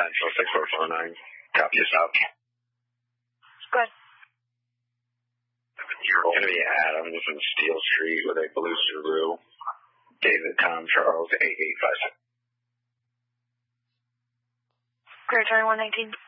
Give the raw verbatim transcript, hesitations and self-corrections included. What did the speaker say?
Central six four four nine. Copy yourself. Good. You're going to be Adams in Steel Street with a blue Subaru. David Tom Charles eight eight five six. Clear twenty-one nineteen.